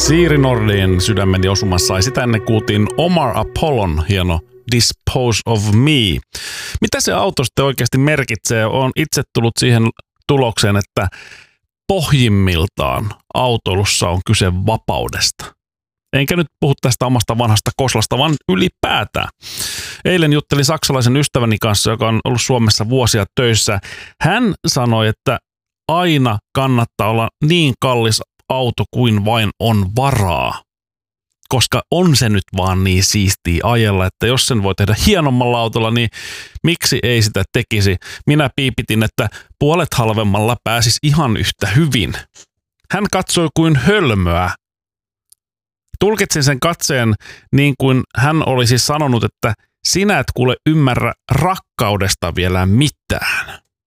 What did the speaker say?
Siiri Nordin sydämeni osumassa ja sitä ennen kuultiin Omar Apollon hieno Dispose of Me. Mitä se auto sitten oikeasti merkitsee? Olen itse tullut siihen tulokseen, että pohjimmiltaan autoilussa on kyse vapaudesta. Enkä nyt puhu tästä omasta vanhasta koslasta, vaan ylipäätään. Eilen juttelin saksalaisen ystäväni kanssa, joka on ollut Suomessa vuosia töissä. Hän sanoi, että aina kannattaa olla niin kallis auto kuin vain on varaa. Koska on se nyt vaan niin siistiä ajella, että jos sen voi tehdä hienommalla autolla, niin miksi ei sitä tekisi? Minä piipitin, että puolet halvemmalla pääsisi ihan yhtä hyvin. Hän katsoi kuin hölmöä. Tulkitsin sen katseen niin kuin hän olisi sanonut, että sinä et kuule ymmärrä rakkaudesta vielä mitään.